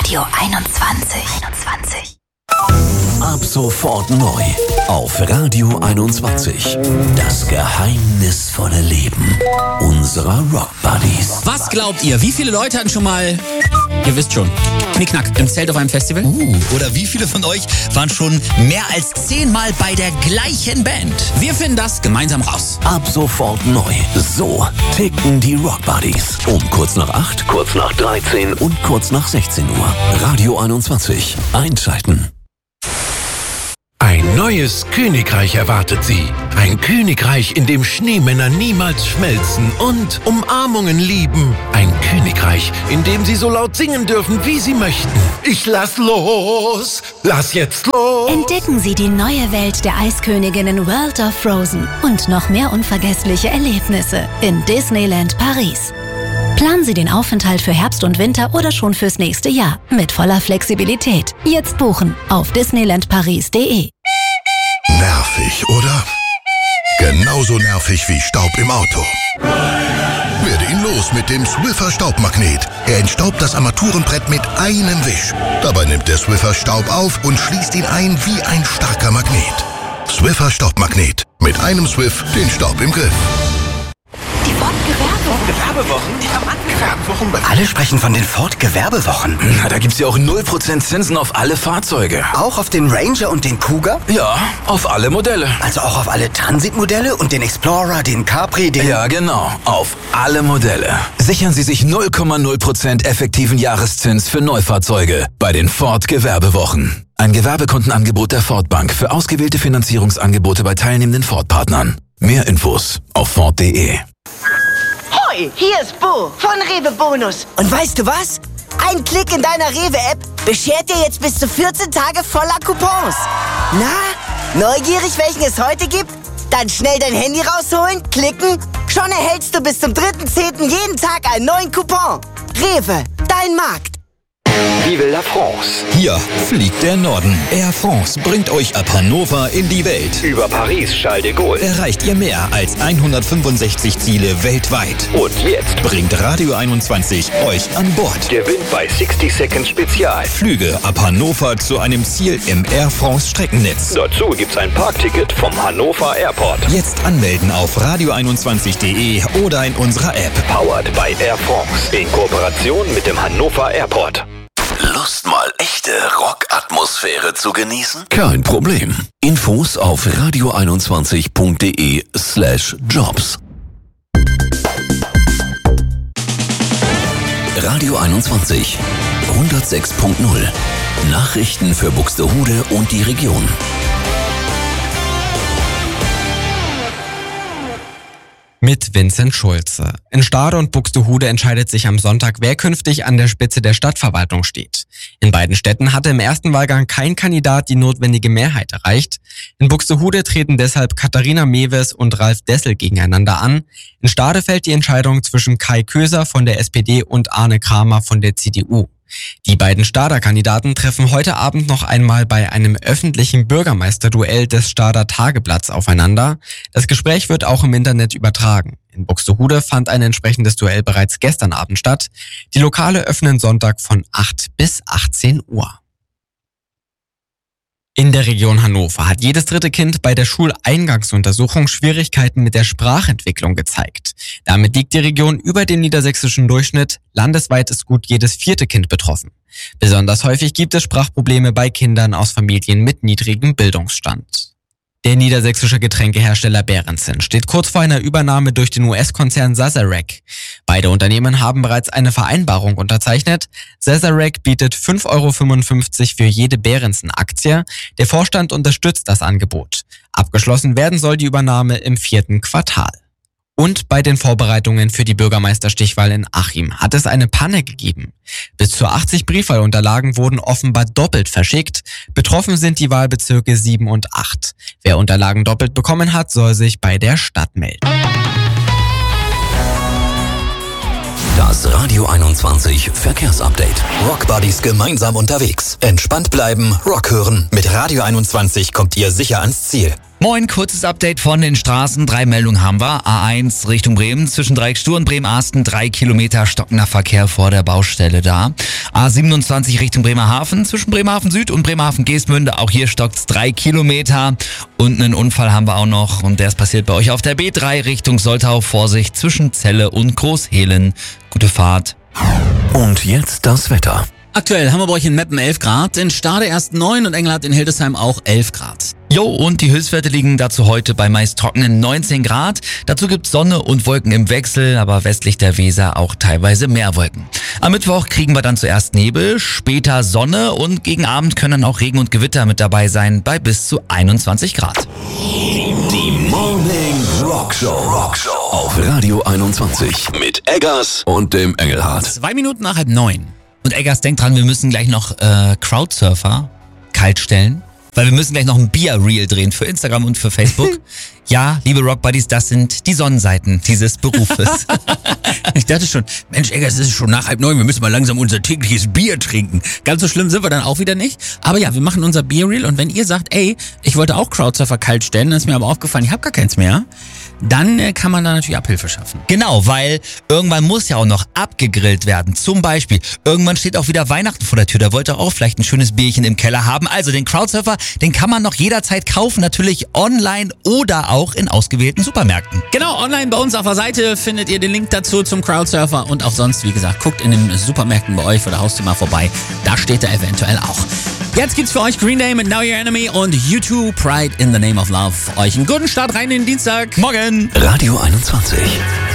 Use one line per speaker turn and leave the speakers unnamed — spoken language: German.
Radio 21.
Ab sofort neu auf Radio 21. Das geheimnisvolle Leben unserer Rock Buddies.
Was glaubt ihr, wie viele Leute hatten schon mal, ihr wisst schon, Knickknack im Zelt auf einem Festival?
Oder wie viele von euch waren schon mehr als 10 Mal bei der gleichen Band?
Wir finden das gemeinsam raus.
Ab sofort neu. So ticken die Rock Buddies. Um kurz nach 8, kurz nach 13 und kurz nach 16 Uhr. Radio 21. Einschalten.
Ein neues Königreich erwartet Sie. Ein Königreich, in dem Schneemänner niemals schmelzen und Umarmungen lieben. Ein Königreich, in dem Sie so laut singen dürfen, wie Sie möchten. Ich lass los! Lass jetzt los!
Entdecken Sie die neue Welt der Eisköniginnen World of Frozen und noch mehr unvergessliche Erlebnisse in Disneyland Paris. Planen Sie den Aufenthalt für Herbst und Winter oder schon fürs nächste Jahr mit voller Flexibilität. Jetzt buchen auf disneylandparis.de.
Nervig, oder? Genauso nervig wie Staub im Auto. Werde ihn los mit dem Swiffer Staubmagnet. Er entstaubt das Armaturenbrett mit einem Wisch. Dabei nimmt der Swiffer Staub auf und schließt ihn ein wie ein starker Magnet. Swiffer Staubmagnet. Mit einem Swiff den Staub im Griff.
Die
Gewerbewochen?
Alle sprechen von den Ford-Gewerbewochen.
Na, da gibt's ja auch 0% Zinsen auf alle Fahrzeuge.
Auch auf den Ranger und den Cougar?
Ja, auf alle Modelle.
Also auch auf alle Transit-Modelle und den Explorer, den Capri, den...
Ja, genau. Auf alle Modelle. Sichern Sie sich 0,0% effektiven Jahreszins für Neufahrzeuge bei den Ford Gewerbewochen. Ein Gewerbekundenangebot der Ford Bank für ausgewählte Finanzierungsangebote bei teilnehmenden Ford-Partnern. Mehr Infos auf Ford.de.
Hoi, hier ist Bo von Rewe Bonus. Und weißt du was? Ein Klick in deiner Rewe-App beschert dir jetzt bis zu 14 Tage voller Coupons. Na, neugierig, welchen es heute gibt? Dann schnell dein Handy rausholen, klicken. Schon erhältst du bis zum 3.10. jeden Tag einen neuen Coupon. Rewe, dein Markt.
Vive la France.
Hier fliegt der Norden. Air France bringt euch ab Hannover in die Welt.
Über Paris Charles de Gaulle.
Erreicht ihr mehr als 165 Ziele weltweit.
Und jetzt
Bringt Radio 21 euch an Bord.
gewinnt bei 60 Seconds Spezial.
Flüge ab Hannover zu einem Ziel im Air France Streckennetz.
Dazu gibt's ein Parkticket vom Hannover Airport.
Jetzt anmelden auf radio21.de oder in unserer App.
Powered by Air France. In Kooperation mit dem Hannover Airport.
Lust mal echte Rockatmosphäre zu genießen? Kein Problem. Infos auf radio21.de/jobs. Radio 21 106.0. Nachrichten für Buxtehude und die Region.
Mit Vincent Schulze. In Stade und Buxtehude entscheidet sich am Sonntag, wer künftig an der Spitze der Stadtverwaltung steht. In beiden Städten hatte im ersten Wahlgang kein Kandidat die notwendige Mehrheit erreicht. In Buxtehude treten deshalb Katharina Mewes und Ralf Dessel gegeneinander an. In Stade fällt die Entscheidung zwischen Kai Köser von der SPD und Arne Kramer von der CDU. Die beiden Stader Kandidaten treffen heute Abend noch einmal bei einem öffentlichen Bürgermeisterduell des Stader Tageblatts aufeinander. Das Gespräch wird auch im Internet übertragen. In Buxtehude fand ein entsprechendes Duell bereits gestern Abend statt. Die Lokale öffnen Sonntag von 8 bis 18 Uhr. In der Region Hannover hat jedes dritte Kind bei der Schuleingangsuntersuchung Schwierigkeiten mit der Sprachentwicklung gezeigt. Damit liegt die Region über dem niedersächsischen Durchschnitt. Landesweit ist gut jedes vierte Kind betroffen. Besonders häufig gibt es Sprachprobleme bei Kindern aus Familien mit niedrigem Bildungsstand. Der niedersächsische Getränkehersteller Behrensen steht kurz vor einer Übernahme durch den US-Konzern Sazerac. Beide Unternehmen haben bereits eine Vereinbarung unterzeichnet. Sazerac bietet 5,55 € für jede Behrensen-Aktie. Der Vorstand unterstützt das Angebot. Abgeschlossen werden soll die Übernahme im 4. Quartal. Und bei den Vorbereitungen für die Bürgermeisterstichwahl in Achim hat es eine Panne gegeben. Bis zu 80 Briefwahlunterlagen wurden offenbar doppelt verschickt. Betroffen sind die Wahlbezirke 7 und 8. Wer Unterlagen doppelt bekommen hat, soll sich bei der Stadt melden.
Das Radio 21 Verkehrsupdate.
Rock Buddies gemeinsam unterwegs. Entspannt bleiben, Rock hören. Mit Radio 21 kommt ihr sicher ans Ziel.
Moin, kurzes Update von den Straßen. 3 Meldungen haben wir. A1 Richtung Bremen, zwischen Dreieckstur und Bremen-Arsten, 3 Kilometer stockender Verkehr vor der Baustelle da. A27 Richtung Bremerhaven, zwischen Bremerhaven Süd und Bremerhaven Geestmünde. Auch hier stockt's 3 Kilometer. Und einen Unfall haben wir auch noch. Und der ist passiert bei euch auf der B3 Richtung Soltau. Vorsicht zwischen Celle und Großhehlen. Gute Fahrt.
Und jetzt das Wetter.
Aktuell haben wir bei euch in Meppen 11 Grad, in Stade erst 9 und Engelhardt in Hildesheim auch 11 Grad.
Jo, und die Höchstwerte liegen dazu heute bei meist trockenen 19 Grad. Dazu gibt's Sonne und Wolken im Wechsel, aber westlich der Weser auch teilweise mehr Wolken. Am Mittwoch kriegen wir dann zuerst Nebel, später Sonne und gegen Abend können dann auch Regen und Gewitter mit dabei sein bei bis zu 21 Grad.
Die Morning Rockshow auf Radio 21 mit Eggers und dem Engelhardt.
2 Minuten nach 8:30.
Und Eggers, denk dran, wir müssen gleich noch Crowdsurfer kaltstellen, weil wir müssen gleich noch ein Beer-Reel drehen für Instagram und für Facebook. Ja, liebe Rockbuddies, das sind die Sonnenseiten dieses Berufes.
Ich dachte schon, Mensch, Eggers, es ist schon nach 8:30, wir müssen mal langsam unser tägliches Bier trinken. Ganz so schlimm sind wir dann auch wieder nicht. Aber ja, wir machen unser Beer-Reel und wenn ihr sagt, ey, ich wollte auch Crowdsurfer kalt stellen, dann ist mir aber aufgefallen, ich habe gar keins mehr, dann kann man da natürlich Abhilfe schaffen.
Genau, weil irgendwann muss ja auch noch abgegrillt werden. Zum Beispiel, irgendwann steht auch wieder Weihnachten vor der Tür, da wollt ihr auch vielleicht ein schönes Bierchen im Keller haben. Also den Crowdsurfer, den kann man noch jederzeit kaufen, natürlich online oder auch in ausgewählten Supermärkten.
Genau, online bei uns auf der Seite findet ihr den Link dazu zum Crowdsurfer und auch sonst, wie gesagt, guckt in den Supermärkten bei euch vor der Haustür mal vorbei. Da steht er eventuell auch. Jetzt gibt's für euch Green Day mit Now Your Enemy und U2 Pride in the Name of Love. Euch einen guten Start rein in den Dienstag.
Morgen.
Radio 21.